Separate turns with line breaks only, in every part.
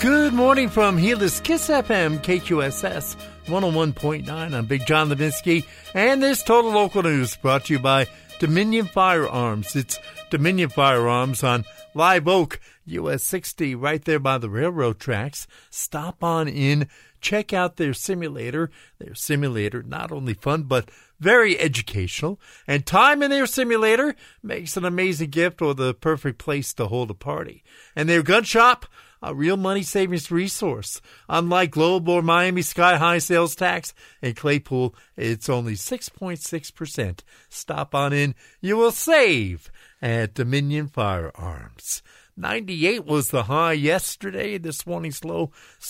Good morning from Gila Kiss FM, KQSS 101.9. I'm Big John Levinsky, and this Total Local News brought to you by Dominion Firearms. It's Dominion Firearms on Live Oak, US 60, right there by the railroad tracks. Stop on in, check out their simulator. Their simulator, not only fun, but very educational. And time in their simulator makes an amazing gift or the perfect place to hold a party. And their gun shop, a real money savings resource. Unlike Globe or Miami Sky High sales tax, in Claypool, it's only 6.6%. Stop on in. You will save at Dominion Firearms. 98 was the high yesterday. This morning's low,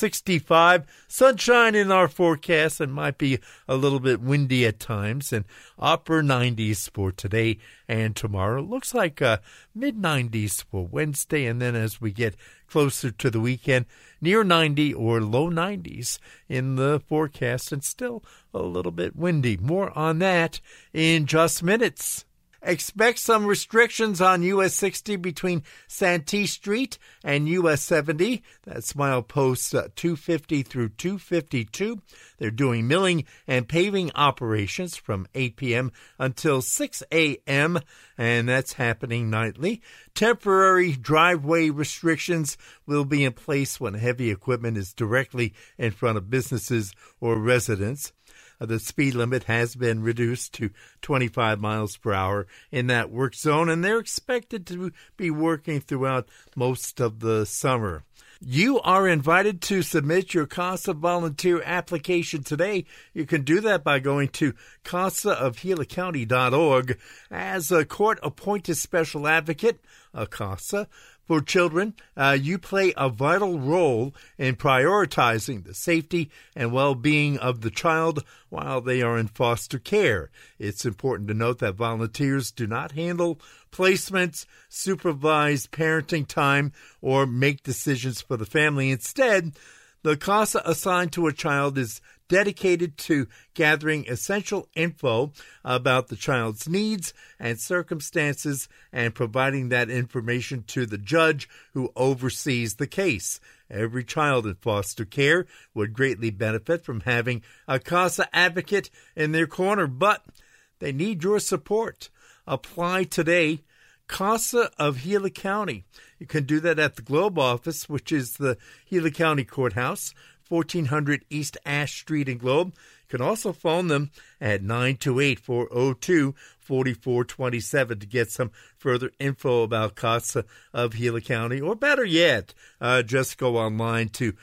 65. Sunshine in our forecast and might be a little bit windy at times. And upper 90s for today and tomorrow. Looks like mid-90s for Wednesday. And then as we get closer to the weekend, near 90 or low 90s in the forecast. And still a little bit windy. More on that in just minutes. Expect some restrictions on US 60 between Santee Street and US 70. That's mileposts 250 through 252. They're doing milling and paving operations from 8 p.m. until 6 a.m., and that's happening nightly. Temporary driveway restrictions will be in place when heavy equipment is directly in front of businesses or residents. The speed limit has been reduced to 25 miles per hour in that work zone, and they're expected to be working throughout most of the summer. You are invited to submit your CASA volunteer application today. You can do that by going to CASAofGilaCounty.org. As a court-appointed special advocate, a CASA, for children, you play a vital role in prioritizing the safety and well-being of the child while they are in foster care. It's important to note that volunteers do not handle placements, supervise parenting time, or make decisions for the family. Instead, the CASA assigned to a child is dedicated to gathering essential info about the child's needs and circumstances and providing that information to the judge who oversees the case. Every child in foster care would greatly benefit from having a CASA advocate in their corner, but they need your support. Apply today. CASA of Gila County. You can do that at the Globe office, which is the Gila County Courthouse, 1400 East Ash Street in Globe. You can also phone them at 928-402-4427 to get some further info about CASA of Gila County. Or better yet, just go online to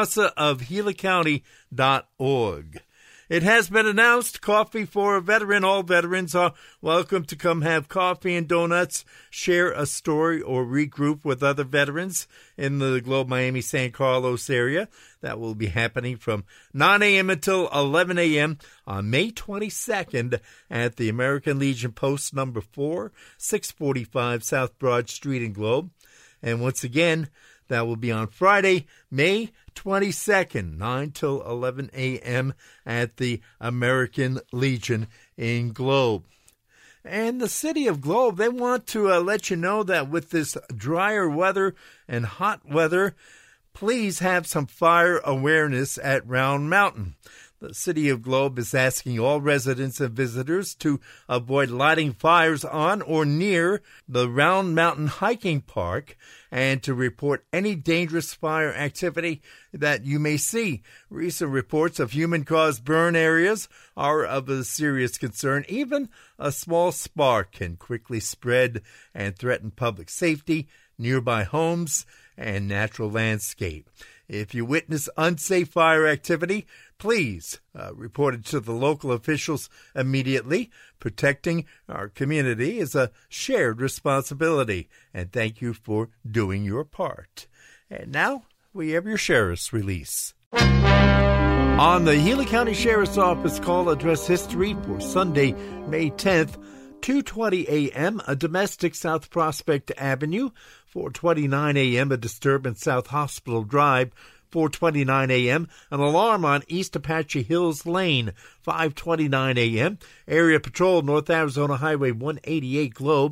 CASAofGilaCounty.org. It has been announced, Coffee for a Veteran. All veterans are welcome to come have coffee and donuts, share a story, or regroup with other veterans in the Globe, Miami, San Carlos area. That will be happening from 9 a.m. until 11 a.m. on May 22nd at the American Legion Post number 4, 645 South Broad Street in Globe. And once again, that will be on Friday, May 22nd, 9 till 11 a.m. at the American Legion in Globe. And the city of Globe, they want to let you know that with this drier weather and hot weather, please have some fire awareness at Round Mountain. The city of Globe is asking all residents and visitors to avoid lighting fires on or near the Round Mountain Hiking Park and to report any dangerous fire activity that you may see. Recent reports of human-caused burn areas are of a serious concern. Even a small spark can quickly spread and threaten public safety, nearby homes, and natural landscape. If you witness unsafe fire activity, please report it to the local officials immediately. Protecting our community is a shared responsibility, and thank you for doing your part. And now we have your sheriff's release. On the Gila County Sheriff's Office call address history for Sunday, May 10th, 2:20 a.m., a domestic South Prospect Avenue. 4:29 a.m., a disturbance South Hospital Drive. 4:29 a.m., an alarm on East Apache Hills Lane. 5:29 a.m., area patrol North Arizona Highway 188 Globe.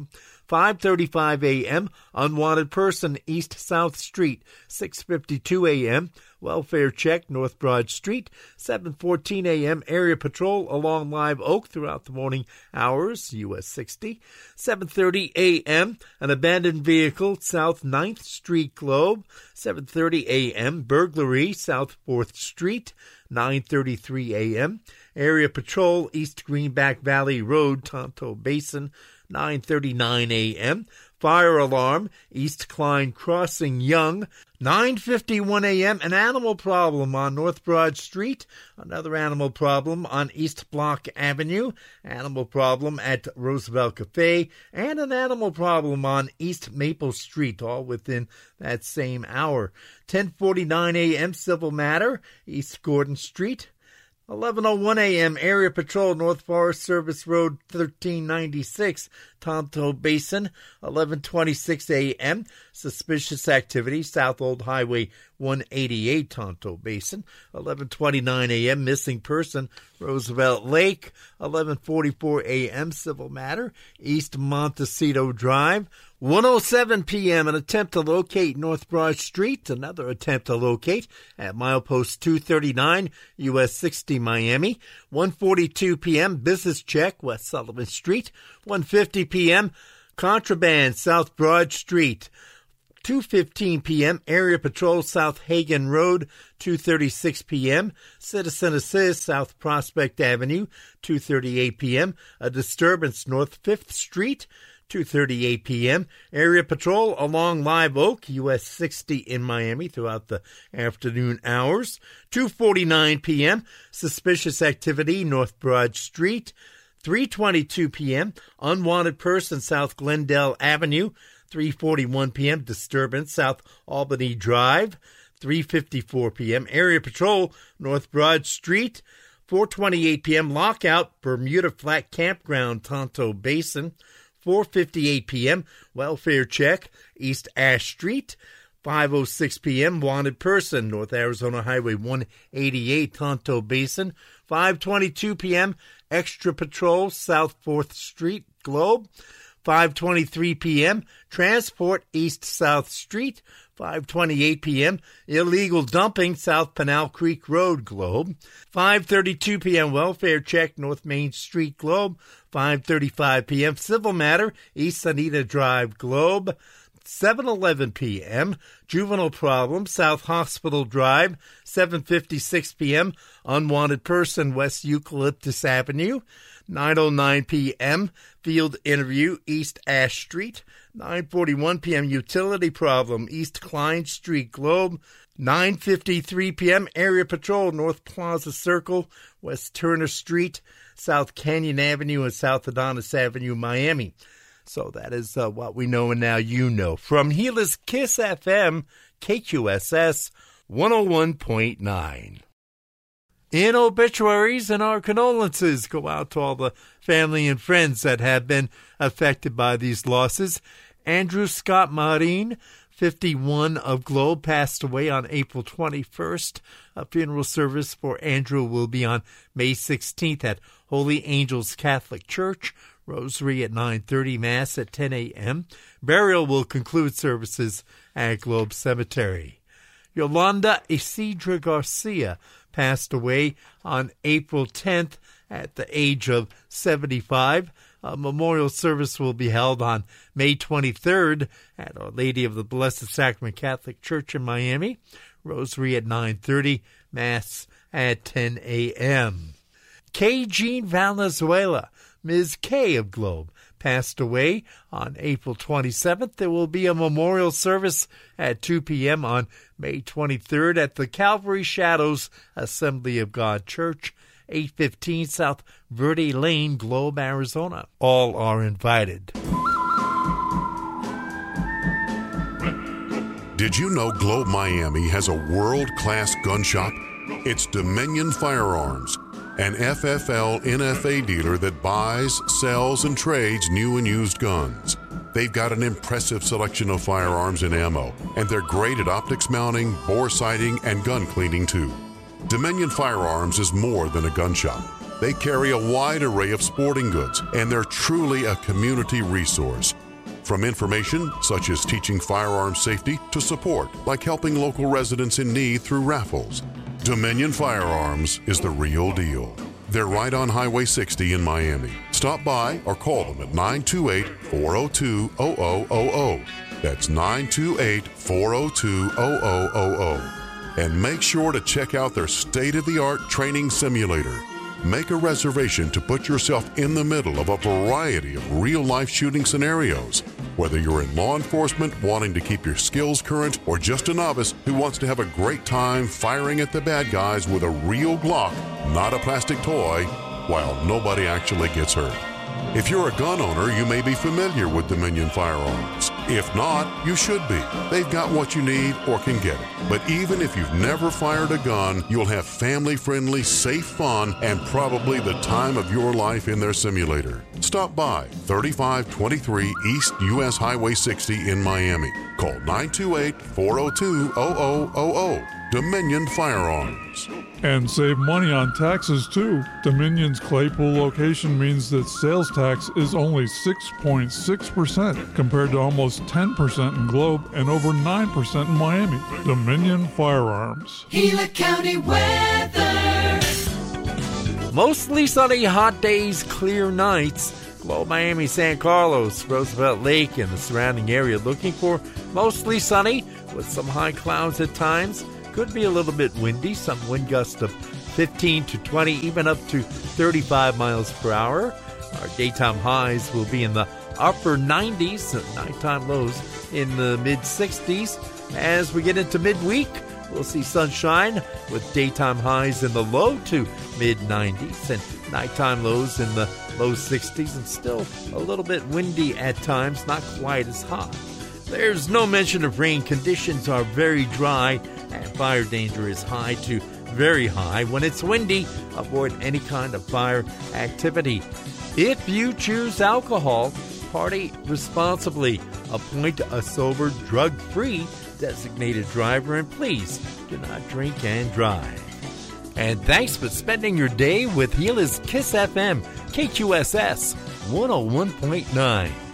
5:35 a.m., unwanted person, East South Street. 6:52 a.m., welfare check, North Broad Street. 7:14 a.m., area patrol along Live Oak throughout the morning hours, US 60. 7:30 a.m., an abandoned vehicle, South 9th Street, Globe. 7:30 a.m., burglary, South 4th Street. 9:33 a.m., area patrol, East Greenback Valley Road, Tonto Basin. 9:39 a.m., fire alarm, East Klein Crossing, Young. 9:51 a.m., an animal problem on North Broad Street. Another animal problem on East Block Avenue. Animal problem at Roosevelt Cafe. And an animal problem on East Maple Street, all within that same hour. 10:49 a.m., civil matter, East Gordon Street. 11:01 a.m., area patrol, North Forest Service Road 1396, Tonto Basin. 11:26 a.m., suspicious activity, South Old Highway 188, Tonto Basin. 11:29 a.m., missing person, Roosevelt Lake. 11:44 a.m., civil matter, East Montecito Drive. 1:07 p.m., an attempt to locate North Broad Street. Another attempt to locate at milepost 239, US 60, Miami. 1:42 p.m., business check, West Sullivan Street. 1:50 p.m., contraband, South Broad Street. 2:15 p.m., area patrol, South Hagen Road. 2:36 p.m., citizen assist, South Prospect Avenue. 2:38 p.m., a disturbance, North 5th Street. 2:38 p.m., area patrol along Live Oak, US 60 in Miami throughout the afternoon hours. 2:49 p.m., suspicious activity, North Broad Street. 3:22 p.m., unwanted person, South Glendale Avenue. 3:41 p.m., disturbance, South Albany Drive. 3:54 p.m., area patrol, North Broad Street. 4:28 p.m., lockout, Bermuda Flat Campground, Tonto Basin. 4:58 p.m., welfare check, East Ash Street. 5:06 p.m., wanted person, North Arizona Highway 188, Tonto Basin. 5:22 p.m., extra patrol, South 4th Street, Globe. 5:23 p.m., transport, East South Street. 5:28 p.m., illegal dumping, South Pinal Creek Road, Globe. 5:32 p.m., welfare check, North Main Street, Globe. 5:35 p.m., civil matter, East Anita Drive, Globe. 7:11 p.m., juvenile problem, South Hospital Drive. 7:56 p.m., unwanted person, West Eucalyptus Avenue. 9:09 p.m., field interview, East Ash Street. 9:41 p.m., utility problem, East Klein Street, Globe. 9:53 p.m., area patrol, North Plaza Circle, West Turner Street, South Canyon Avenue, and South Adonis Avenue, Miami. So that is what we know, and now you know. From Gila's Kiss FM, KQSS 101.9. In obituaries, and our condolences go out to all the family and friends that have been affected by these losses. Andrew Scott Marin, 51 of Globe, passed away on April 21st. A funeral service for Andrew will be on May 16th at Holy Angels Catholic Church. Rosary at 9:30, Mass at 10 a.m. Burial will conclude services at Globe Cemetery. Yolanda Isidra Garcia passed away on April 10th at the age of 75. A memorial service will be held on May 23rd at Our Lady of the Blessed Sacrament Catholic Church in Miami. Rosary at 9:30, Mass at 10 a.m. Kay Jean Valenzuela, Ms. K of Globe, passed away on April 27th. There will be a memorial service at 2 p.m. on May 23rd at the Calvary Shadows Assembly of God Church, 815 South Verde Lane, Globe, Arizona. All are invited.
Did you know Globe Miami has a world-class gun shop? It's Dominion Firearms, an FFL NFA dealer that buys, sells, and trades new and used guns. They've got an impressive selection of firearms and ammo, and they're great at optics mounting, bore sighting, and gun cleaning too. Dominion Firearms is more than a gun shop. They carry a wide array of sporting goods, and they're truly a community resource. From information such as teaching firearm safety to support like helping local residents in need through raffles, Dominion Firearms is the real deal. They're right on Highway 60 in Miami. Stop by or call them at 928-402-0000. That's 928-402-0000. And make sure to check out their state-of-the-art training simulator. Make a reservation to put yourself in the middle of a variety of real-life shooting scenarios. Whether you're in law enforcement wanting to keep your skills current or just a novice who wants to have a great time firing at the bad guys with a real Glock, not a plastic toy, while nobody actually gets hurt. If you're a gun owner, you may be familiar with Dominion Firearms. If not, you should be. They've got what you need or can get it. But even if you've never fired a gun, you'll have family-friendly, safe fun and probably the time of your life in their simulator. Stop by 3523 East US Highway 60 in Miami. Call 928-402-0000. Dominion Firearms.
And save money on taxes, too. Dominion's Claypool location means that sales tax is only 6.6% compared to almost 10% in Globe and over 9% in Miami. Dominion Firearms.
Gila County weather.
Mostly sunny, hot days, clear nights. Globe, Miami, San Carlos, Roosevelt Lake, and the surrounding area looking for mostly sunny with some high clouds at times. Could be a little bit windy, some wind gusts of 15 to 20, even up to 35 miles per hour. Our daytime highs will be in the upper 90s, and nighttime lows in the mid-60s. As we get into midweek, we'll see sunshine with daytime highs in the low to mid-90s and nighttime lows in the low 60s, and still a little bit windy at times, not quite as hot. There's no mention of rain. Conditions are very dry, and fire danger is high to very high. When it's windy, avoid any kind of fire activity. If you choose alcohol, party responsibly. Appoint a sober, drug-free designated driver, and please do not drink and drive. And thanks for spending your day with Gila's Kiss FM, KQSS 101.9.